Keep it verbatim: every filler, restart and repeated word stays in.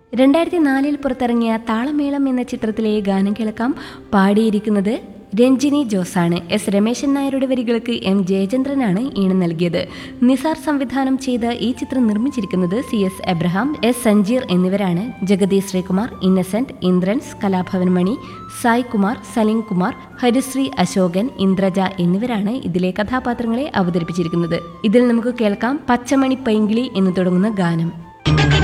രണ്ടായിരത്തി നാലിൽ പുറത്തിറങ്ങിയ താളമേളം എന്ന ചിത്രത്തിലെ ഗാനം കേൾക്കാം. പാടിയിരിക്കുന്നത് രഞ്ജിനി ജോസാണ്. എസ് രമേശൻ നായരുടെ വരികൾക്ക് എം ജയചന്ദ്രനാണ് ഈണം നൽകിയത്. നിസാർ സംവിധാനം ചെയ്ത ഈ ചിത്രം നിർമ്മിച്ചിരിക്കുന്നത് C S Abraham, S Sanjeer എന്നിവരാണ്. ജഗതി ശ്രീകുമാർ, ഇന്നസെന്റ്, ഇന്ദ്രൻസ്, കലാഭവൻ മണി, സായ് കുമാർ, സലീം കുമാർ, ഹരിശ്രീ അശോകൻ, ഇന്ദ്രജ എന്നിവരാണ് ഇതിലെ കഥാപാത്രങ്ങളെ അവതരിപ്പിച്ചിരിക്കുന്നത്. ഇതിൽ നമുക്ക് കേൾക്കാം പച്ചമണി പൈങ്കിളി എന്ന് തുടങ്ങുന്ന ഗാനം.